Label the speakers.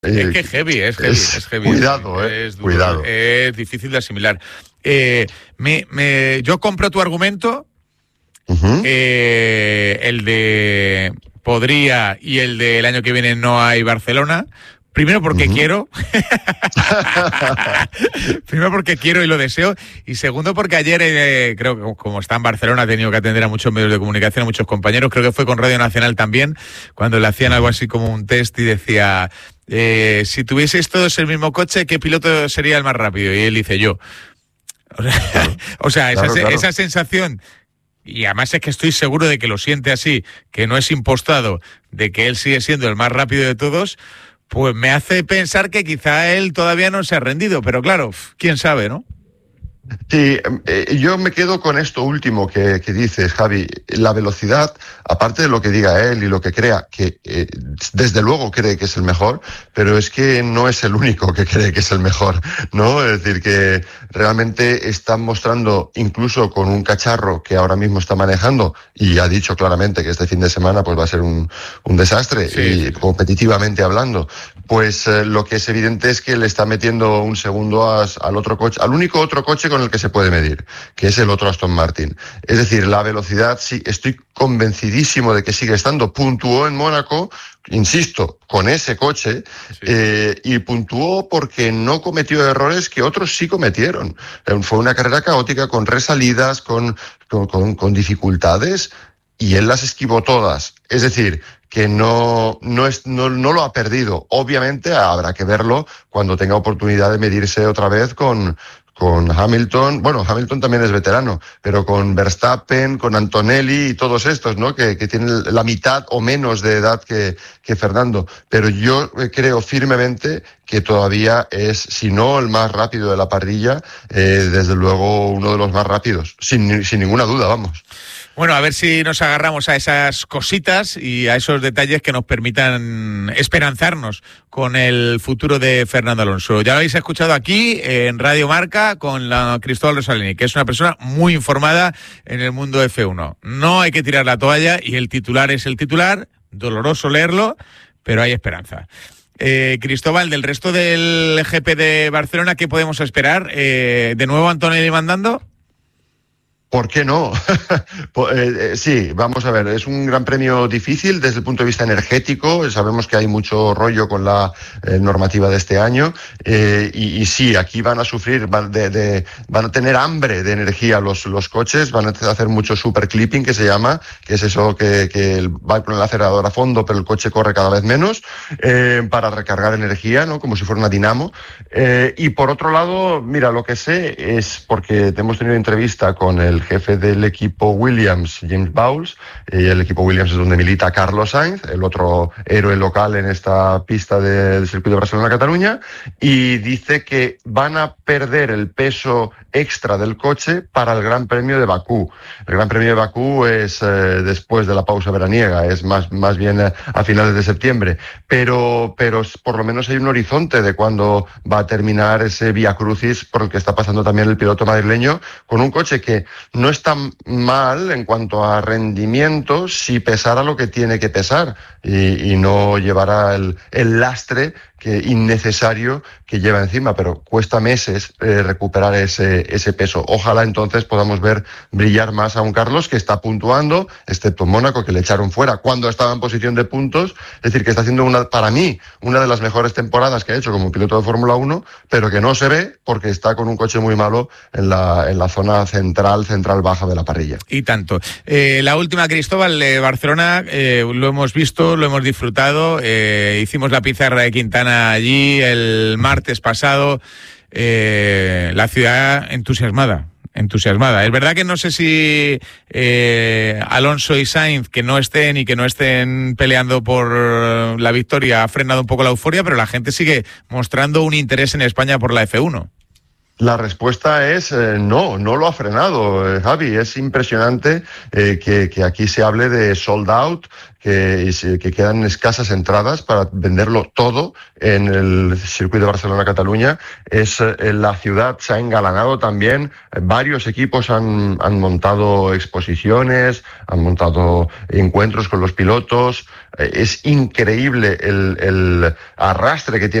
Speaker 1: Es que es heavy.
Speaker 2: Cuidado,
Speaker 1: es duro,
Speaker 2: cuidado.
Speaker 1: Es difícil de asimilar. Yo compro tu argumento, el de podría y el del año que viene no hay Barcelona. Primero porque quiero. Primero porque quiero y lo deseo. Y segundo porque ayer, creo que como está en Barcelona, ha tenido que atender a muchos medios de comunicación, a muchos compañeros. Creo que fue con Radio Nacional también, cuando le hacían algo así como un test y decía, si tuvieseis todos el mismo coche, ¿qué piloto sería el más rápido? Y él dice yo. O sea, esa sensación... Y además es que estoy seguro de que lo siente así, que no es impostado, de que él sigue siendo el más rápido de todos... Pues me hace pensar que quizá él todavía no se ha rendido, pero claro, quién sabe, ¿no?
Speaker 2: Sí, yo me quedo con esto último que dices, Javi. La velocidad, aparte de lo que diga él y lo que crea, que desde luego cree que es el mejor, pero es que no es el único que cree que es el mejor, ¿no? Es decir, que realmente están mostrando, incluso con un cacharro que ahora mismo está manejando, y ha dicho claramente que este fin de semana pues va a ser un desastre, y competitivamente hablando, pues lo que es evidente es que le está metiendo un segundo al otro coche, al único otro coche con el que se puede medir, que es el otro Aston Martin. Es decir, la velocidad, sí, estoy convencidísimo de que sigue estando. Puntuó en Mónaco, insisto, con ese coche, y puntuó porque no cometió errores que otros sí cometieron. Fue una carrera caótica, con resalidas, con dificultades, y él las esquivó todas. Es decir, que no lo ha perdido. Obviamente habrá que verlo cuando tenga oportunidad de medirse otra vez con Hamilton. Bueno, Hamilton también es veterano, pero con Verstappen, con Antonelli y todos estos, ¿no? Que tienen la mitad o menos de edad que Fernando. Pero yo creo firmemente que todavía es, si no el más rápido de la parrilla, desde luego uno de los más rápidos, sin ninguna duda, vamos.
Speaker 1: Bueno, a ver si nos agarramos a esas cositas y a esos detalles que nos permitan esperanzarnos con el futuro de Fernando Alonso. Ya lo habéis escuchado aquí en Radio Marca con Cristóbal Rosalini, que es una persona muy informada en el mundo F1. No hay que tirar la toalla y el titular es el titular, doloroso leerlo, pero hay esperanza. Cristóbal, del resto del GP de Barcelona, ¿qué podemos esperar? ¿De nuevo Antonelli mandando?
Speaker 2: ¿Por qué no? Sí, vamos a ver, es un gran premio difícil desde el punto de vista energético. Sabemos que hay mucho rollo con la normativa de este año, y sí, aquí van a sufrir, van a tener hambre de energía los coches, van a hacer mucho super clipping, que se llama, que es eso que va con el acelerador a fondo, pero el coche corre cada vez menos, para recargar energía, ¿no? Como si fuera una dinamo. Y por otro lado, mira, lo que sé es, porque hemos tenido entrevista con el jefe del equipo Williams, James Bowles, y el equipo Williams es donde milita Carlos Sainz, el otro héroe local en esta pista del circuito de Barcelona-Cataluña, y dice que van a perder el peso extra del coche para el Gran Premio de Bakú. El Gran Premio de Bakú es después de la pausa veraniega, es más bien a finales de septiembre, pero por lo menos hay un horizonte de cuándo va a terminar ese vía crucis por el que está pasando también el piloto madrileño, con un coche que no está mal en cuanto a rendimiento si pesara lo que tiene que pesar y no llevará el lastre innecesario que lleva encima, pero cuesta meses recuperar ese peso. Ojalá entonces podamos ver brillar más a un Carlos que está puntuando, excepto en Mónaco, que le echaron fuera cuando estaba en posición de puntos. Es decir, que está haciendo para mí una de las mejores temporadas que ha hecho como piloto de Fórmula 1, pero que no se ve porque está con un coche muy malo en la zona central baja de la parrilla.
Speaker 1: Y tanto. La última, Cristóbal, Barcelona, lo hemos visto, lo hemos disfrutado, hicimos la pizarra de Quintana allí el martes pasado, la ciudad entusiasmada. Es verdad que no sé si Alonso y Sainz, que no estén peleando por la victoria, ha frenado un poco la euforia, pero la gente sigue mostrando un interés en España por la F1.
Speaker 2: La respuesta es no lo ha frenado, Javi. Es impresionante que aquí se hable de sold out, que quedan escasas entradas para venderlo todo en el circuito de Barcelona-Cataluña. La ciudad se ha engalanado también. Varios equipos han montado exposiciones, han montado encuentros con los pilotos. Es increíble el arrastre que tiene